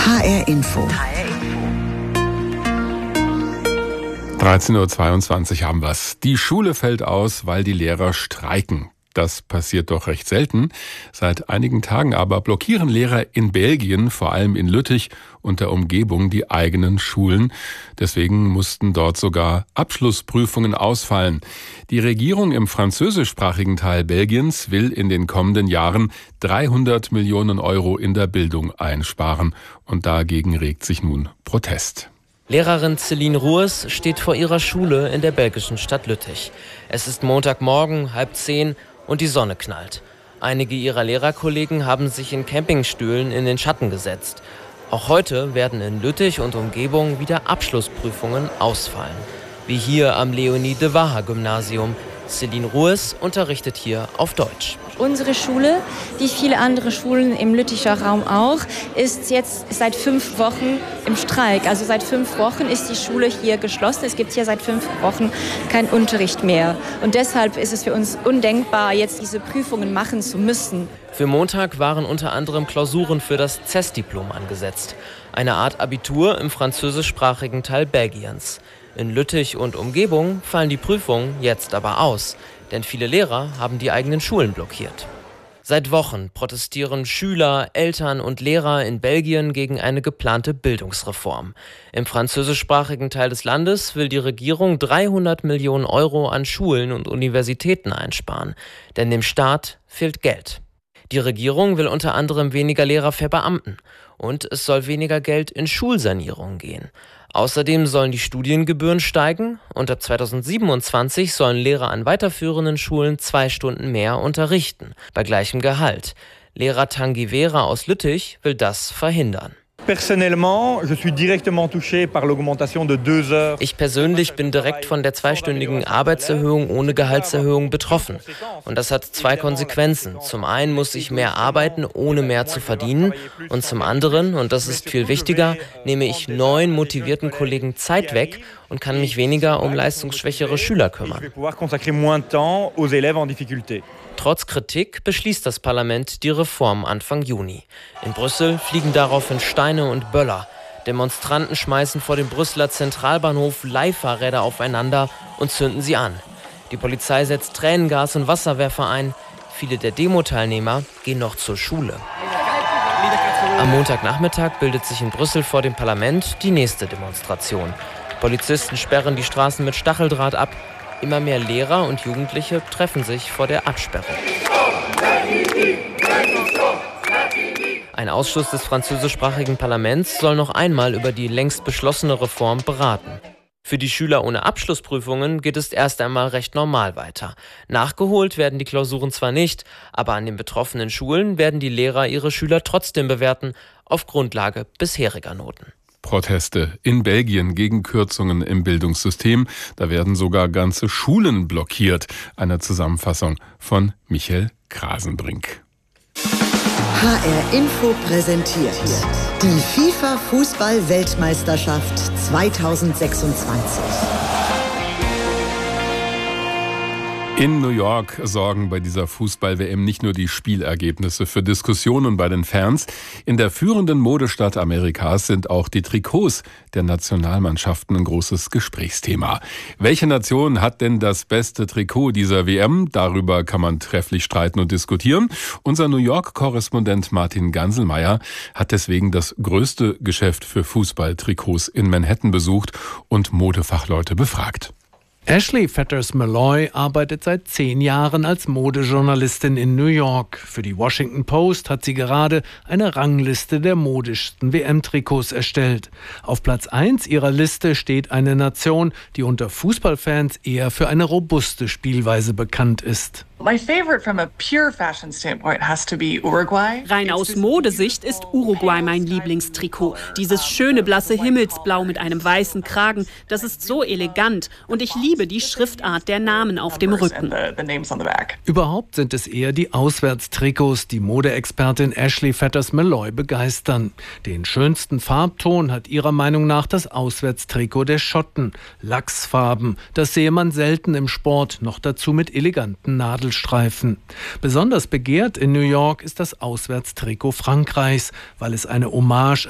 HR Info. 13:22 Uhr haben wir's. Die Schule fällt aus, weil die Lehrer streiken. Das passiert doch recht selten. Seit einigen Tagen aber blockieren Lehrer in Belgien, vor allem in Lüttich und der Umgebung, die eigenen Schulen. Deswegen mussten dort sogar Abschlussprüfungen ausfallen. Die Regierung im französischsprachigen Teil Belgiens will in den kommenden Jahren 300 Millionen Euro in der Bildung einsparen. Und dagegen regt sich nun Protest. Lehrerin Céline Roers steht vor ihrer Schule in der belgischen Stadt Lüttich. Es ist Montagmorgen, 9:30 und die Sonne knallt. Einige ihrer Lehrerkollegen haben sich in Campingstühlen in den Schatten gesetzt. Auch heute werden in Lüttich und Umgebung wieder Abschlussprüfungen ausfallen. Wie hier am Leonie-de-Waha-Gymnasium. Céline Roers unterrichtet hier auf Deutsch. Unsere Schule, wie viele andere Schulen im Lütticher Raum auch, ist jetzt seit 5 Wochen im Streik. Also seit 5 Wochen ist die Schule hier geschlossen. Es gibt hier seit 5 Wochen keinen Unterricht mehr. Und deshalb ist es für uns undenkbar, jetzt diese Prüfungen machen zu müssen. Für Montag waren unter anderem Klausuren für das CES-Diplom angesetzt. Eine Art Abitur im französischsprachigen Teil Belgiens. In Lüttich und Umgebung fallen die Prüfungen jetzt aber aus, denn viele Lehrer haben die eigenen Schulen blockiert. Seit Wochen protestieren Schüler, Eltern und Lehrer in Belgien gegen eine geplante Bildungsreform. Im französischsprachigen Teil des Landes will die Regierung 300 Millionen Euro an Schulen und Universitäten einsparen, denn dem Staat fehlt Geld. Die Regierung will unter anderem weniger Lehrer verbeamten und es soll weniger Geld in Schulsanierung gehen. Außerdem sollen die Studiengebühren steigen und ab 2027 sollen Lehrer an weiterführenden Schulen 2 Stunden mehr unterrichten, bei gleichem Gehalt. Lehrer Tanguy Vera aus Lüttich will das verhindern. Ich persönlich bin direkt von der 2-stündigen Arbeitserhöhung ohne Gehaltserhöhung betroffen. Und das hat 2 Konsequenzen. Zum einen muss ich mehr arbeiten, ohne mehr zu verdienen. Und zum anderen, und das ist viel wichtiger, nehme ich 9 motivierten Kollegen Zeit weg und kann mich weniger um leistungsschwächere Schüler kümmern. Trotz Kritik beschließt das Parlament die Reform Anfang Juni. In Brüssel fliegen daraufhin Steine und Böller. Demonstranten schmeißen vor dem Brüsseler Zentralbahnhof Leihfahrräder aufeinander und zünden sie an. Die Polizei setzt Tränengas und Wasserwerfer ein. Viele der Demo-Teilnehmer gehen noch zur Schule. Am Montagnachmittag bildet sich in Brüssel vor dem Parlament die nächste Demonstration. Polizisten sperren die Straßen mit Stacheldraht ab. Immer mehr Lehrer und Jugendliche treffen sich vor der Absperrung. Ein Ausschuss des französischsprachigen Parlaments soll noch einmal über die längst beschlossene Reform beraten. Für die Schüler ohne Abschlussprüfungen geht es erst einmal recht normal weiter. Nachgeholt werden die Klausuren zwar nicht, aber an den betroffenen Schulen werden die Lehrer ihre Schüler trotzdem bewerten, auf Grundlage bisheriger Noten. Proteste in Belgien gegen Kürzungen im Bildungssystem. Da werden sogar ganze Schulen blockiert. Eine Zusammenfassung von Michael Krasenbrink. HR Info präsentiert die FIFA-Fußball-Weltmeisterschaft 2026. In New York sorgen bei dieser Fußball-WM nicht nur die Spielergebnisse für Diskussionen bei den Fans. In der führenden Modestadt Amerikas sind auch die Trikots der Nationalmannschaften ein großes Gesprächsthema. Welche Nation hat denn das beste Trikot dieser WM? Darüber kann man trefflich streiten und diskutieren. Unser New York-Korrespondent Martin Ganselmeier hat deswegen das größte Geschäft für Fußballtrikots in Manhattan besucht und Modefachleute befragt. Ashley Fetters-Malloy arbeitet seit 10 Jahren als Modejournalistin in New York. Für die Washington Post hat sie gerade eine Rangliste der modischsten WM-Trikots erstellt. Auf Platz 1 ihrer Liste steht eine Nation, die unter Fußballfans eher für eine robuste Spielweise bekannt ist. Rein aus Modesicht ist Uruguay mein Lieblingstrikot. Dieses schöne blasse Himmelsblau mit einem weißen Kragen, das ist so elegant und ich liebe die Schriftart der Namen auf dem Rücken. Überhaupt sind es eher die Auswärtstrikots, die Modeexpertin Ashley Fetters-Malloy begeistern. Den schönsten Farbton hat ihrer Meinung nach das Auswärtstrikot der Schotten. Lachsfarben, das sehe man selten im Sport, noch dazu mit eleganten Nadelstreifen. Besonders begehrt in New York ist das Auswärtstrikot Frankreichs, weil es eine Hommage